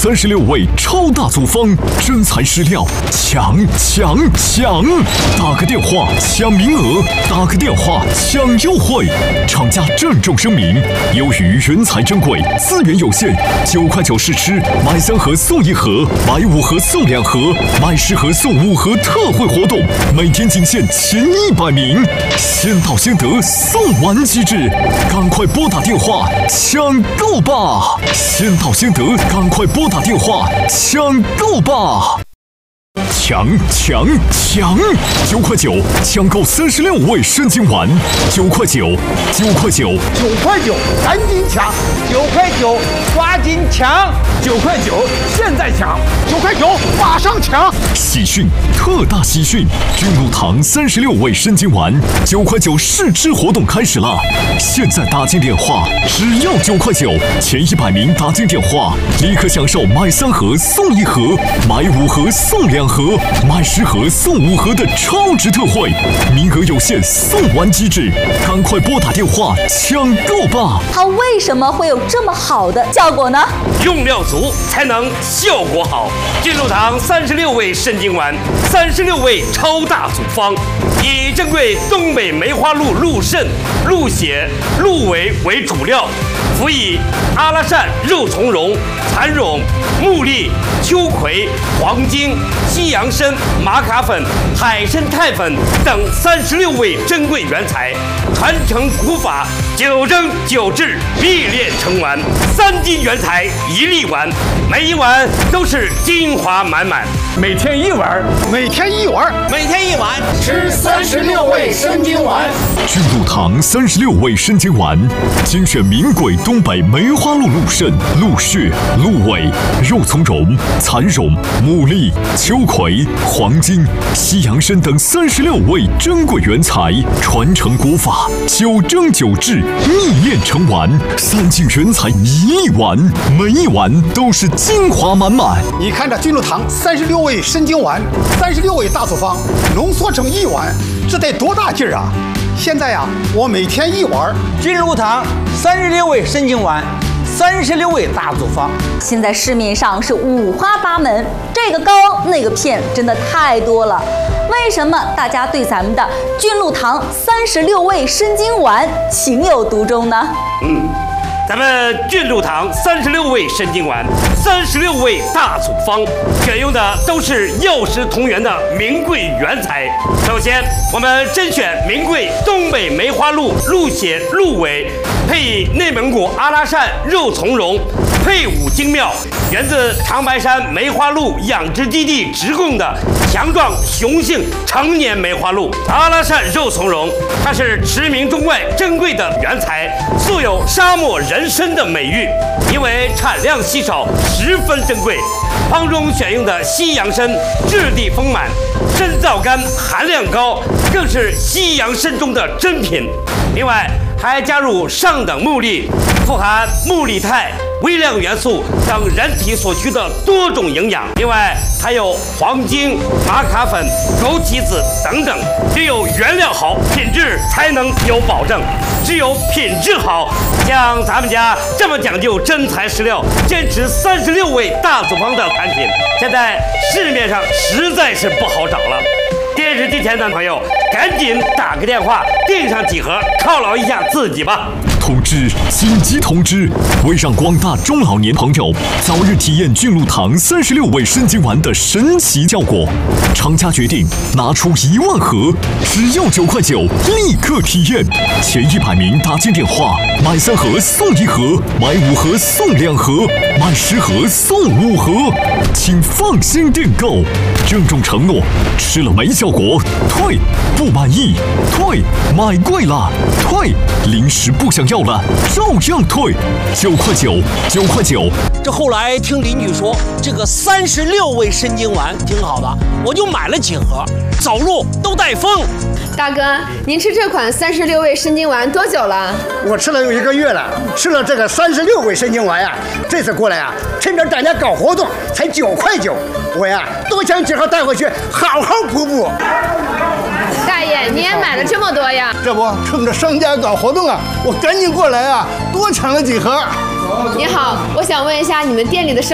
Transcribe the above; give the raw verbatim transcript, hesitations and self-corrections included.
三十六位超大组方，真材实料，抢抢抢！打个电话抢名额，打个电话抢优惠。厂家郑重声明：由于原材珍贵，资源有限，九块九试吃，买三盒送一盒，买五盒送两盒，买十盒送五盒特惠活动，每天仅限前一百名，先到先得，送完即止，赶快拨打电话抢购吧！先到先得，赶快拨打电话抢购吧！抢抢抢！九块九抢购三十六味生津丸，九块九，九块九， 九块九，赶紧抢！ 九块九，抓紧抢！ 九块九，现在抢！九块九，马上抢！ 喜讯，特大喜讯！君乳堂三十六味生津丸，九块九试吃活动开始了！现在打进电话，只要九块九，前一百名打进电话，立刻享受买三盒送一盒，买五盒送两盒。买十盒送五盒的超值特惠，名额有限，送完即止，赶快拨打电话抢购吧！ 它为什么会有这么好的效果呢？ 用料足才能效果好。君乳堂三十六味生津丸，三十六味超大组方，以珍贵东北梅花鹿鹿肾、鹿血、鹿尾为主料，辅以阿拉善肉苁蓉、蚕苇、木栗、秋葵、黄精、西洋参、玛卡粉、海参肽粉等三十六味珍贵原材，传承古法，九蒸九制，历练成丸，三斤原材一粒丸，每一碗都是精华满满。 每天一碗，每天一碗， 每天一碗， 吃三十六味生津丸。 君乳堂三十六味生津丸，精选名贵东北梅花鹿鹿肾、鹿血、鹿尾、肉苁蓉、蚕苇、木栗、秋葵、黄精、西洋参等三十六味珍贵原材，传承国法，九蒸九制，秘炼成丸，三斤原材一粒丸，每一碗都是精华满满。 你看这君乳堂三十六味生津丸，三十六味大组方浓缩成一碗，这得多大劲儿啊！现在呀、啊，我每天一碗。 君乳堂三十六味生津丸，三十六味大组方， 现在市面上是五花八门，这个膏那个片真的太多了。为什么大家对咱们的君乳堂三十六味生津丸情有独钟呢？ 嗯，咱们君乳堂三十六味生津丸，三十六味大组方，选用的都是药食同源的名贵原材。首先，我们甄选名贵东北梅花鹿鹿血、鹿尾，配以内蒙古阿拉善肉苁蓉，配伍精妙，源自长白山梅花鹿养殖基地直供的强壮雄性成年梅花鹿。阿拉善肉苁蓉，它是驰名中外珍贵的原材，素有沙漠人参的美誉，因为产量稀少，十分珍贵。方中选用的西洋参质地丰满，参皂苷含量高，更是西洋参中的珍品。另外还加入上等木栗，富含木栗肽、微量元素等人体所需的多种营养。另外还有黄精、玛卡粉、枸杞子等等。只有原料好，品质才能有保证。只有品质好，像咱们家这么讲究真材实料，坚持三十六味大组方的产品，现在市面上实在是不好找了。电视机前的朋友，赶紧打个电话订上几盒，犒劳一下自己吧。 通知！紧急通知！为让广大中老年朋友早日体验君乳堂三十六味生津丸的神奇效果，厂家决定拿出一万盒，只要九块九，立刻体验。前一百名打进电话，买三盒送一盒，买五盒送两盒，买十盒送五盒，请放心订购。郑重承诺，吃了没效果退，不满意退，买贵了退，零食不想要了照样退，九块九，九块九。 这后来听邻居说，这个三十六味生津丸挺好的，我就买了几盒，走路都带风。 大哥，您吃这款三十六味生津丸多久了？ 我吃了有一个月了，吃了这个三十六味生津丸呀，这次过来呀，趁着大家搞活动，才九块九，我呀多想几盒带回去，好好补补。 大爷，你也买了这么多呀？ 这不，趁着商家搞活动啊，我赶紧过来啊，多抢了几盒。 你好，我想问一下你们店里的生